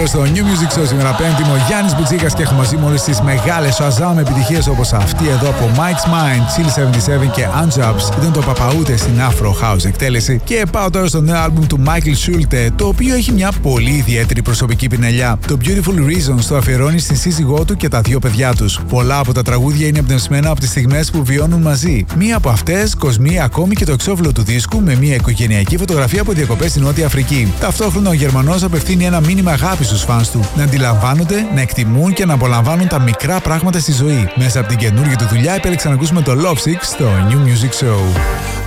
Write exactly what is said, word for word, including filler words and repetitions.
μέρος στο New Music Show σήμερα Πέμπτη. Είμαι ο Γιάννης Μπουτσίκας και έχω μαζί μου όλες τις μεγάλες Shazam επιτυχίες όπως αυτή εδώ από Mike's Mind, Chill εβδομήντα επτά και Unjobs. Ήταν το Παπαούτε στην Afro House εκτέλεση. Και πάω τώρα στο νέο άλμπουμ του Michael Schulte, το οποίο έχει μια πολύ ιδιαίτερη προσωπική πινελιά. Το Beautiful Reasons το αφιερώνει στην σύζυγό του και τα δύο παιδιά τους. Πολλά από τα τραγούδια είναι εμπνευσμένα από τις στιγμές που βιώνουν μαζί. Μία από αυτές κοσμεί ακόμη και το εξώφυλλο του δίσκου με μια οικογενειακή φωτογραφία από διακοπές στην Νότια Αφρική. Ταυτόχρονα ο Γερμανός απευθύνει ένα μήνυμα αγάπη στους φανς του, να αντιλαμβάνονται, να εκτιμούν και να απολαμβάνουν τα μικρά πράγματα στη ζωή. Μέσα από την καινούργια του δουλειά επέλεξα να ακούσουμε το Lovesick στο New Music Show.